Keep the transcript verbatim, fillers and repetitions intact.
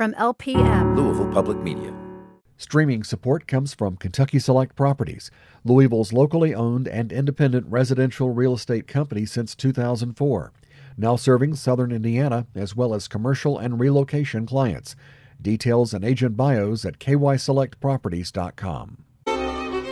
from L P M. Louisville Public Media. Streaming support comes from Kentucky Select Properties, Louisville's locally owned and independent residential real estate company since two thousand four. Now serving southern Indiana as well as commercial and relocation clients. Details and agent bios at k y select properties dot com.